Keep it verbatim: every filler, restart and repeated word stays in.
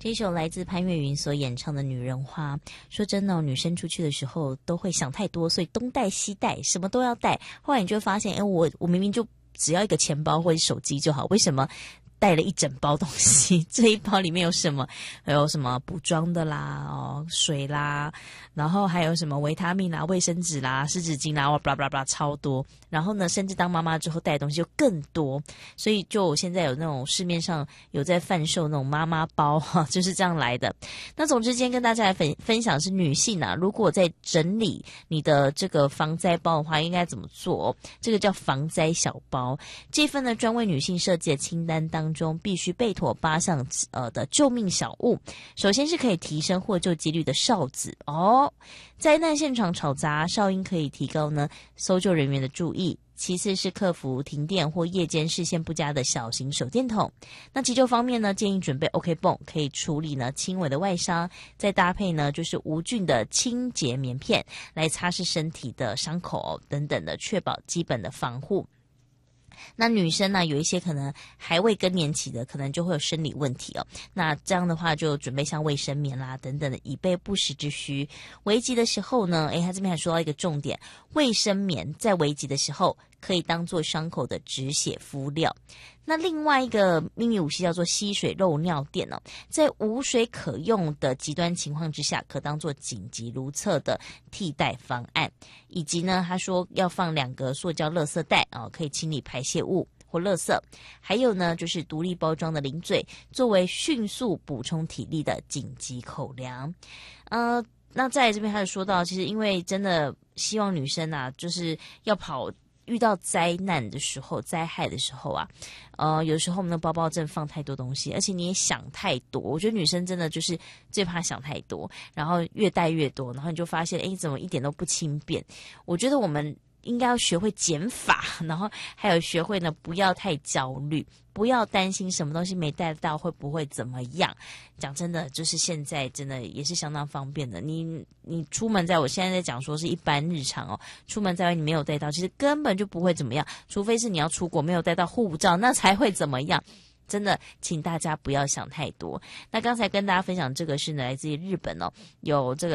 这一首来自潘越云所演唱的《女人花》，说真的、哦，女生出去的时候都会想太多，所以东带西带，什么都要带。后来你就会发现，哎，我我明明就只要一个钱包或者手机就好，为什么带了一整包东西？这一包里面有什么？有什么补妆的啦，哦，水啦，然后还有什么维他命啦、卫生纸啦、湿纸巾啦，哇，巴拉巴拉超多。然后呢，甚至当妈妈之后带的东西就更多，所以就我现在有那种市面上有在贩售那种妈妈包哈，就是这样来的。那总之今天跟大家来分分享是女性啊，如果在整理你的这个防灾包的话，应该怎么做、哦？这个叫防灾小包，这份呢专为女性设计的清单当中，必须备妥八项呃的救命小物。首先是可以提升获救几率的哨子哦，灾难现场吵杂，哨音可以提高呢搜救人员的注意。其次是克服停电或夜间视线不佳的小型手电筒。那急救方面呢，建议准备 OK 泵，可以处理呢轻微的外伤，再搭配呢就是无菌的清洁棉片来擦拭身体的伤口、哦、等等的，确保基本的防护。那女生呢，有一些可能还未更年期的，可能就会有生理问题哦。那这样的话，就准备像卫生棉啦等等的，以备不时之需。危急的时候呢，诶，他这边还说到一个重点，卫生棉在危急的时候可以当做伤口的止血敷料。那另外一个秘密武器叫做吸水漏尿垫哦，在无水可用的极端情况之下，可当做紧急如厕的替代方案。以及呢，他说要放两个塑胶垃圾袋啊、哦，可以清理排泄物或垃圾。还有呢，就是独立包装的零嘴，作为迅速补充体力的紧急口粮。呃，那在这边他有说到，其实因为真的希望女生啊，就是要跑。遇到灾难的时候，灾害的时候啊，呃，有时候我们的包包真的放太多东西，而且你也想太多。我觉得女生真的就是最怕想太多，然后越带越多，然后你就发现，哎，怎么一点都不轻便？我觉得我们应该要学会减法，然后还有学会呢，不要太焦虑，不要担心什么东西没带到会不会怎么样。讲真的，就是现在真的也是相当方便的。你你出门在我现在在讲说是一般日常哦，出门在外你没有带到，其实根本就不会怎么样，除非是你要出国没有带到护照，那才会怎么样。真的，请大家不要想太多。那刚才跟大家分享这个是呢，来自于日本哦，有这个。